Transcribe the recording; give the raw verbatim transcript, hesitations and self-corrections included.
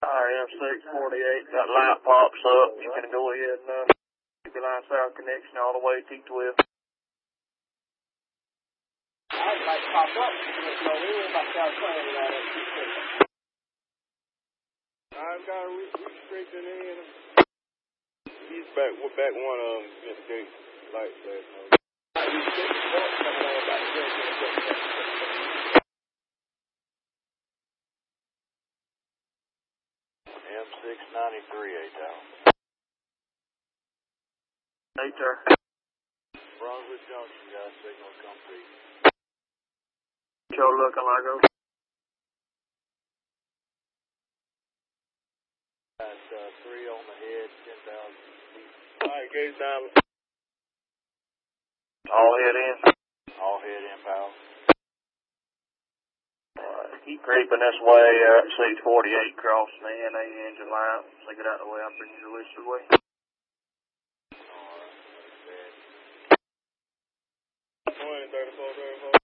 R M six forty-eight, that light pops up. You can go ahead and uh, keep your line south connection all the way to T twelve. I'd like to pop up. So we were about South Carolina right at T twelve. I've got a restriction in. He's back, we're back one of them, Miss Gates, light flash. M six ninety-three, A-Town. Hey, sir. Brunswick Junction, got a signal, come feed. Show looking like a... Got uh, three on the head, ten thousand feet. Alright, Gates down. All head in. All head in, pal. Alright, keep creeping this way, uh, six forty-eight crossing the N A engine line. So get out of the way, I'll bring you the list away. Alright, twenty, thirty-four, thirty-four.